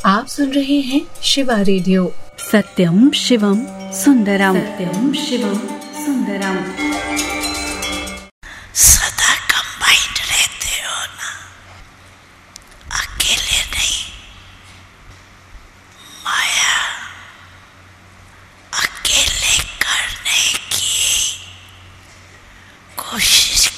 आप सुन रहे हैं शिवा रेडियो। सत्यम शिवम सुंदरम, सत्यम शिवम सुंदरम। सदा कंबाइंड रहते हो ना, अकेले नहीं। माया अकेले करने की कोशिश